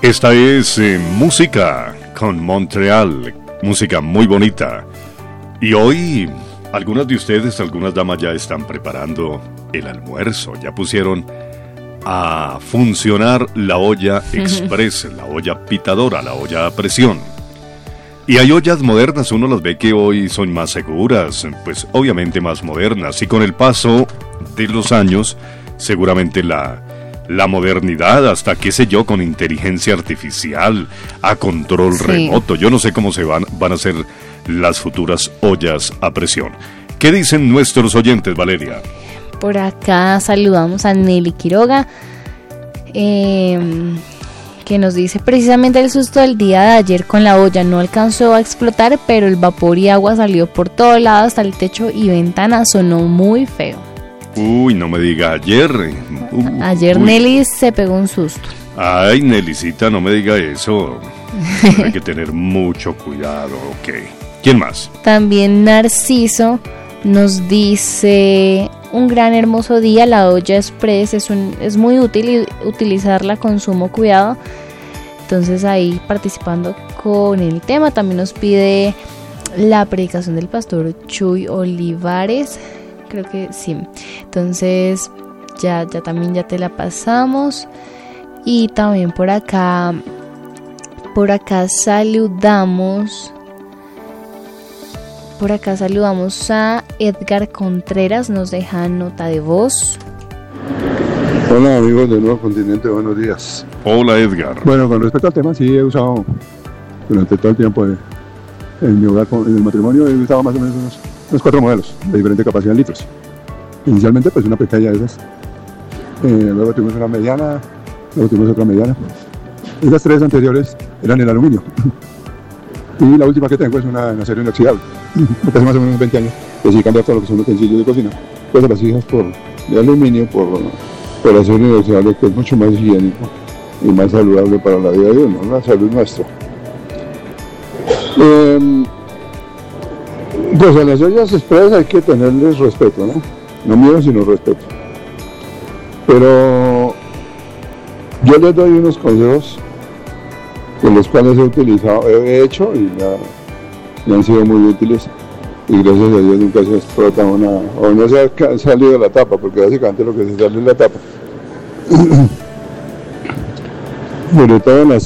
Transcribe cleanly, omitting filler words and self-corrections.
Esta es música con Montreal, música muy bonita. Y hoy algunas de ustedes, algunas damas ya están preparando el almuerzo, ya pusieron a funcionar la olla express, la olla pitadora, la olla a presión. Y hay ollas modernas, uno las ve que hoy son más seguras, pues obviamente más modernas, y con el paso de los años, seguramente la modernidad, hasta qué sé yo, con inteligencia artificial, a control remoto. Yo no sé cómo van a ser las futuras ollas a presión. ¿Qué dicen nuestros oyentes, Valeria? Por acá saludamos a Nelly Quiroga, que nos dice: precisamente el susto del día de ayer con la olla, no alcanzó a explotar, pero el vapor y agua salió por todo lado, hasta el techo y ventana, sonó muy feo. Uy, no me diga ayer. Ayer Nelly se pegó un susto. Ay, Nelicita, no me diga eso. Hay que tener mucho cuidado, ok. ¿Quién más? También Narciso nos dice: un gran hermoso día, la olla express es muy útil y utilizarla con sumo cuidado. Entonces ahí participando con el tema. También nos pide la predicación del pastor Chuy Olivares, creo que sí. Entonces ya te la pasamos. Y también por acá saludamos a Edgar Contreras, nos deja nota de voz. Hola amigos del Nuevo Continente, buenos días. Hola Edgar. Bueno, con respecto al tema, sí he usado durante todo el tiempo en mi hogar, en el matrimonio, he usado más o menos unos 4 modelos de diferente capacidad en litros. Inicialmente pues una pequeña de esas, luego tuvimos una mediana, luego tuvimos otra mediana. Esas 3 anteriores eran en aluminio. Y la última que tengo es una en acero inoxidable. Hace más o menos 20 años decidí cambiar todo lo que son utensilios de cocina, pues las hijas de aluminio por acero inoxidable, que es mucho más higiénico y más saludable para la vida de uno, la salud nuestra. Pues a las ollas express hay que tenerles respeto, ¿no? No miedo, sino respeto. Pero yo les doy unos consejos con los cuales he hecho y me han sido muy útiles, y gracias a Dios nunca se explota o no se ha salido de la tapa, porque básicamente lo que se sale es la tapa. Sobre todo en las